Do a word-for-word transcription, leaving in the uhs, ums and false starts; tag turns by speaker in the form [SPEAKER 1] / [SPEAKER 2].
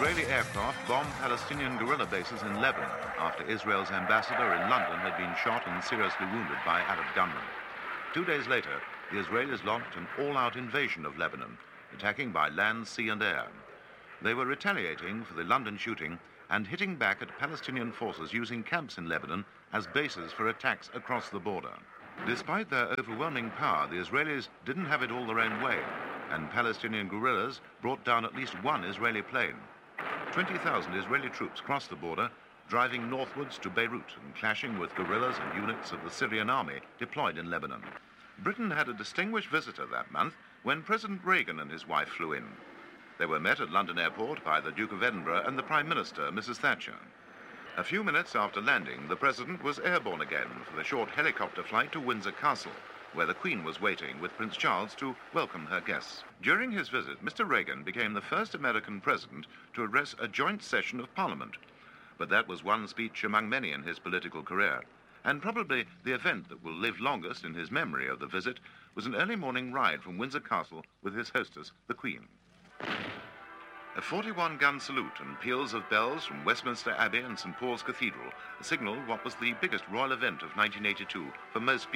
[SPEAKER 1] Israeli aircraft bombed Palestinian guerrilla bases in Lebanon after Israel's ambassador in London had been shot and seriously wounded by Arab gunmen. Two days later, the Israelis launched an all-out invasion of Lebanon, attacking by land, sea and air. They were retaliating for the London shooting and hitting back at Palestinian forces using camps in Lebanon as bases for attacks across the border. Despite their overwhelming power, the Israelis didn't have it all their own way, and Palestinian guerrillas brought down at least one Israeli plane. twenty thousand Israeli troops crossed the border, driving northwards to Beirut and clashing with guerrillas and units of the Syrian army deployed in Lebanon. Britain had a distinguished visitor that month when President Reagan and his wife flew in. They were met at London Airport by the Duke of Edinburgh and the Prime Minister, Missus Thatcher. A few minutes after landing, the President was airborne again for the short helicopter flight to Windsor Castle, where the Queen was waiting with Prince Charles to welcome her guests. During his visit, Mister Reagan became the first American president to address a joint session of Parliament. But that was one speech among many in his political career. And probably the event that will live longest in his memory of the visit was an early morning ride from Windsor Castle with his hostess, the Queen. A forty-one gun salute and peals of bells from Westminster Abbey and Saint Paul's Cathedral signalled what was the biggest royal event of nineteen eighty-two for most people.